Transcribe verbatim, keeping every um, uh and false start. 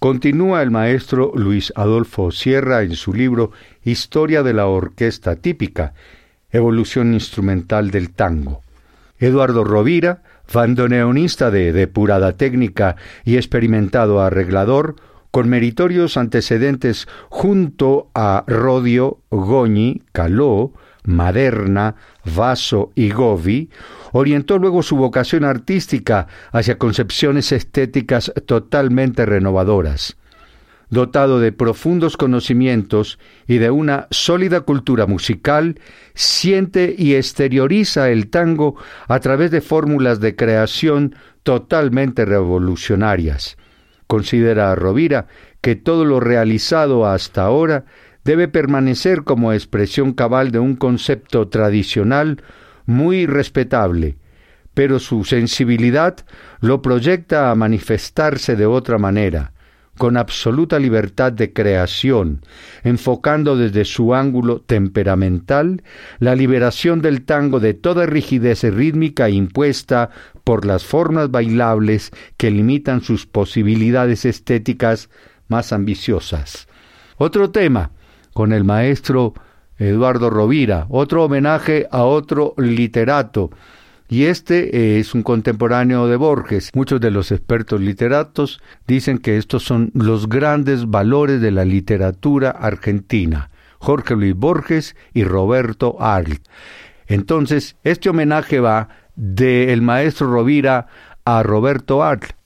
Continúa el maestro Luis Adolfo Sierra en su libro Historia de la Orquesta Típica, Evolución Instrumental del Tango. Eduardo Rovira, bandoneonista de depurada técnica y experimentado arreglador, con meritorios antecedentes junto a Rodio, Goñi, Caló, Maderna, Vaso y Govi, orientó luego su vocación artística hacia concepciones estéticas totalmente renovadoras. Dotado de profundos conocimientos y de una sólida cultura musical, siente y exterioriza el tango a través de fórmulas de creación totalmente revolucionarias. Considera Rovira que todo lo realizado hasta ahora debe permanecer como expresión cabal de un concepto tradicional muy respetable, pero su sensibilidad lo proyecta a manifestarse de otra manera, con absoluta libertad de creación, enfocando desde su ángulo temperamental la liberación del tango de toda rigidez rítmica impuesta por las formas bailables que limitan sus posibilidades estéticas más ambiciosas. Otro tema, con el maestro Eduardo Rovira, otro homenaje a otro literato, y este es un contemporáneo de Borges. Muchos de los expertos literatos dicen que estos son los grandes valores de la literatura argentina, Jorge Luis Borges y Roberto Arlt. Entonces, este homenaje va del maestro Rovira a Roberto Arlt,